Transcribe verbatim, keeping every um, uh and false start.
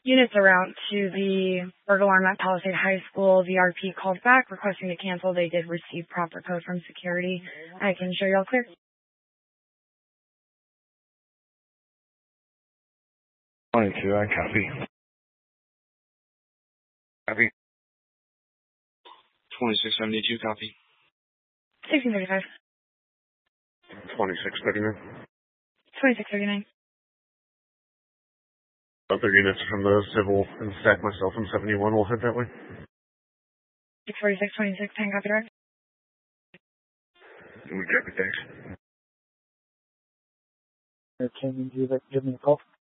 Units are out to the burglar alarm at Palisade High School. V R P called back requesting to cancel. They did receive proper code from security. I can show you all clear. twenty-two, I copy. Copy. twenty-six seventy-two, copy. sixteen thirty-five. twenty-six thirty-nine. twenty-six thirty-nine. Other units from the civil and stack myself in seventy-one will head that way. six forty-six, twenty-six, ten copy direct. We copy, thanks. Can you give me a call?